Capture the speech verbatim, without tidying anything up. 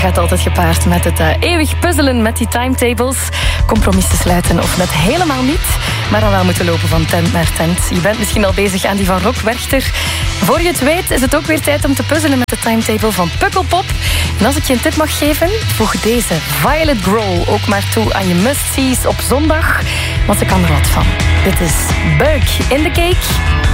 Gaat altijd gepaard met het uh, eeuwig puzzelen met die timetables. Compromissen sluiten of net helemaal niet. Maar dan wel moeten lopen van tent naar tent. Je bent misschien al bezig aan die van Rock Werchter. Voor je het weet is het ook weer tijd om te puzzelen met de timetable van Pukkelpop. En als ik je een tip mag geven, voeg deze Violet Grohl ook maar toe aan je must-sees op zondag. Want ze kan er wat van. Dit is Bug in the Cake.